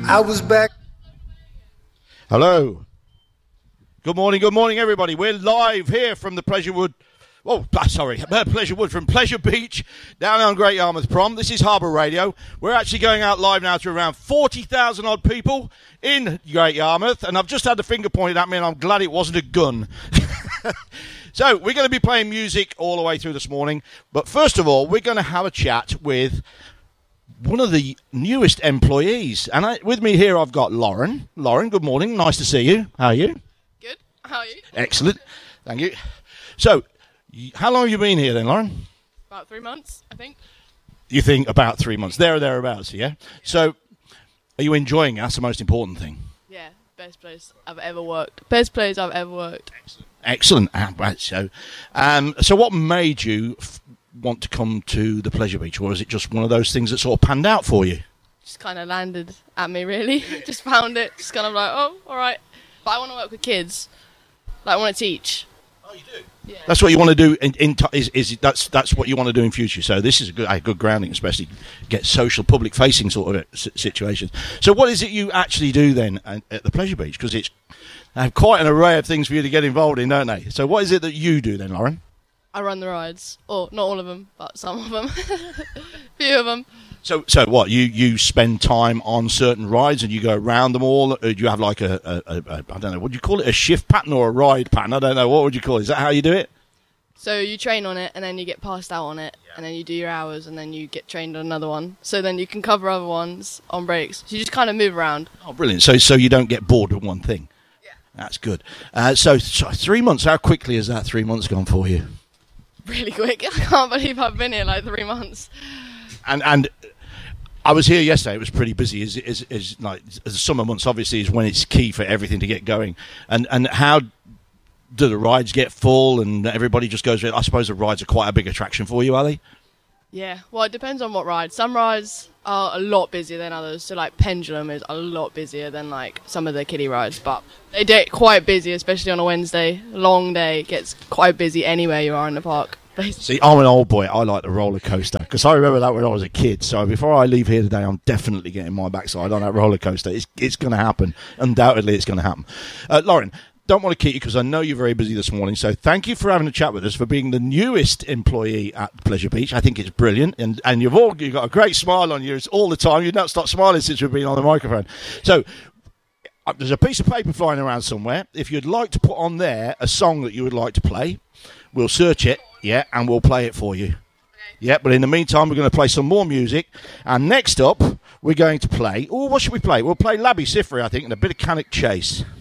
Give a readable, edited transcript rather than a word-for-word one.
I was back. Hello. Good morning, everybody. We're live here from the Pleasurewood. Pleasurewood from Pleasure Beach down on Great Yarmouth Prom. This is Harbour Radio. We're actually going out live now to around 40,000 odd people in Great Yarmouth, and I've just had the finger pointed at me, and I'm glad it wasn't a gun. So we're going to be playing music all the way through this morning, but first of all, we're going to have a chat with one of the newest employees, and with me here I've got Lauren. Lauren, good morning. Nice to see you. How are you? Good. How are you? Excellent. Thank you. So, how long have you been here then, Lauren? About 3 months, I think. You think about 3 months. There or thereabouts, yeah? So, are you enjoying it? That's the most important thing. Yeah, best place I've ever worked. Best place I've ever worked. Excellent. So what made you want to come to the Pleasure Beach? Or was it just one of those things that sort of panned out for you? Just kind of landed at me, really. Just found it. Just kind of like, oh, all right. But I want to work with kids. Like, I want to teach. Oh, you do? Yeah. That's what you want to do. That's what you want to do in future. So this is a good grounding, especially get social, public-facing sort of situations. So what is it you actually do then at the Pleasure Beach? Because it's quite an array of things for you to get involved in, don't they? So what is it that you do then, Lauren? I run the rides. Or not all of them, but some of them. Few of them. So what? You spend time on certain rides and you go around them all? Or do you have like a I don't know, what do you call it? A shift pattern or a ride pattern? I don't know. What would you call it? Is that how you do it? So you train on it and then you get passed out on it and then you do your hours and then you get trained on another one. So then you can cover other ones on breaks. So you just kind of move around. Oh, brilliant. So you don't get bored with one thing. Yeah. That's good. So 3 months, how quickly has that 3 months gone for you? Really quick. I can't believe I've been here like 3 months. And I was here yesterday. It was pretty busy. Like the summer months obviously is when it's key for everything to get going. And how do the rides get full and everybody just goes? I suppose the rides are quite a big attraction for you, are they? Yeah. Well, it depends on what ride. Some rides are a lot busier than others. So like Pendulum is a lot busier than like some of the kiddie rides, but they get quite busy, especially on a Wednesday. Long day gets quite busy anywhere you are in the park. See, I'm an old boy. I like the roller coaster because I remember that when I was a kid. So before I leave here today, I'm definitely getting my backside on that roller coaster. It's going to happen. Undoubtedly, it's going to happen. Lauren, don't want to keep you because I know you're very busy this morning. So thank you for having a chat with us, for being the newest employee at Pleasure Beach. I think it's brilliant. And you've got a great smile on you all the time. You've not stopped smiling since we've been on the microphone. So there's a piece of paper flying around somewhere. If you'd like to put on there a song that you would like to play, we'll search it. Yeah, and we'll play it for you. Okay. Yeah, but in the meantime, we're going to play some more music. And next up, we're going to play... Oh, what should we play? We'll play Labby Sifri, I think, and a bit of Canic Chase.